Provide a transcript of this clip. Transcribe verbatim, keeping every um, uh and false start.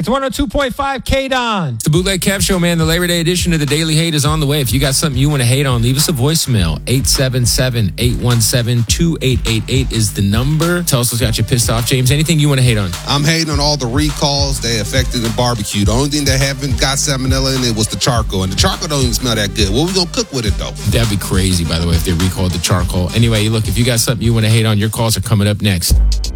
It's one oh two point five K-Don. It's the Bootleg Kev Show, man. The Labor Day edition of the Daily Hate is on the way. If you got something you want to hate on, leave us a voicemail. eight seven seven, eight one seven, two eight eight eight is the number. Tell us what's got you pissed off. James, anything you want to hate on? I'm hating on all the recalls they affected the barbecue. The only thing that haven't got salmonella in it was the charcoal. And the charcoal don't even smell that good. What we going to cook with it, though? That'd be crazy, by the way, if they recalled the charcoal. Anyway, look, if you got something you want to hate on, your calls are coming up next.